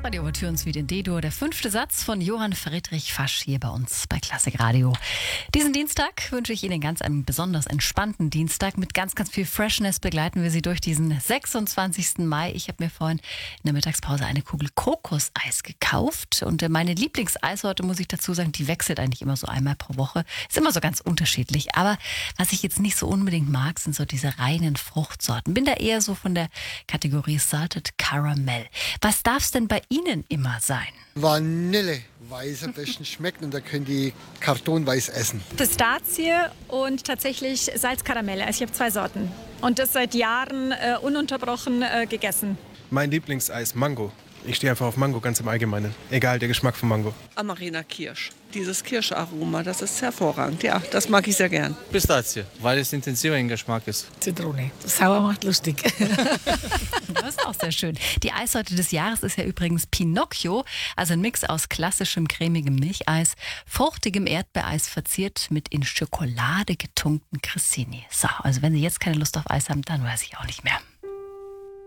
Radio Ouvertüren Suite in D-Dur, der 5. Satz von Johann Friedrich Fasch hier bei uns bei Klassik Radio. Diesen Dienstag wünsche ich Ihnen ganz einen besonders entspannten Dienstag. Mit ganz, ganz viel Freshness begleiten wir Sie durch diesen 26. Mai. Ich habe mir vorhin in der Mittagspause eine Kugel Kokoseis gekauft und meine Lieblingseissorte, muss ich dazu sagen, die wechselt eigentlich immer so einmal pro Woche. Ist immer so ganz unterschiedlich. Aber was ich jetzt nicht so unbedingt mag, sind so diese reinen Fruchtsorten. Bin da eher so von der Kategorie Salted Caramel. Was darf es denn bei Ihnen immer sein? Vanille, weiß am besten schmeckt und da können die kartonweiß essen. Pistazie und tatsächlich Salzkaramell. Also ich habe 2 Sorten und das seit Jahren ununterbrochen gegessen. Mein Lieblingseis, Mango. Ich stehe einfach auf Mango ganz im Allgemeinen. Egal, der Geschmack von Mango. Amarena Kirsch. Dieses Kirscharoma, das ist hervorragend. Ja, das mag ich sehr gern. Pistazie, weil es intensiver im Geschmack ist. Zitrone. Sauer macht lustig. Das ist auch sehr schön. Die Eissorte des Jahres ist ja übrigens Pinocchio, also ein Mix aus klassischem cremigem Milcheis, fruchtigem Erdbeereis verziert mit in Schokolade getunkten Cressini. So, also wenn Sie jetzt keine Lust auf Eis haben, dann weiß ich auch nicht mehr.